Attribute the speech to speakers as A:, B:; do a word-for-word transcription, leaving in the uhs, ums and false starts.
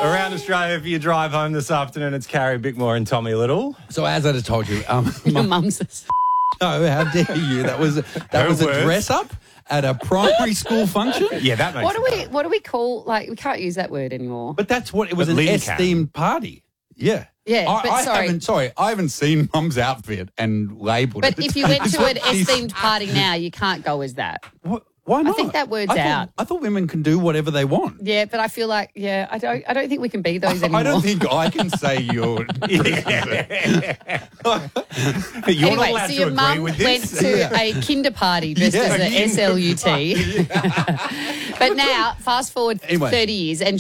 A: Around Australia for your drive home this afternoon. It's Carrie Bickmore and Tommy Little.
B: So as I just told you, um,
C: Your mum's a
B: no, how dare you? That was that
A: Her
B: was a
A: words.
B: dress up at a primary school function.
A: Yeah, that makes
C: What do
A: sense.
C: we what do we call like we can't use that word anymore.
B: But that's what it was
A: But
B: an
A: Lynn can.
B: esteemed party. Yeah.
C: Yeah,
B: I,
C: but
B: I
C: sorry.
B: haven't sorry, I haven't seen Mum's outfit and labelled it.
C: But if you went to an
B: She's-
C: esteemed party now, you can't go as that.
B: Wh- Why not?
C: think that word's
B: I thought,
C: out.
B: I thought women can do whatever they want.
C: Yeah, but I feel like yeah, I don't I don't think we can be those anymore.
B: I don't think I can say you're.
A: You're
C: Anyway,
A: not allowed
C: so
A: to
C: your
A: agree
C: mum
A: with
C: went
A: this.
C: to a kinder party dressed
B: Yeah,
C: as
B: a
C: an S L U T. But now, fast forward
B: Anyway.
C: thirty years, and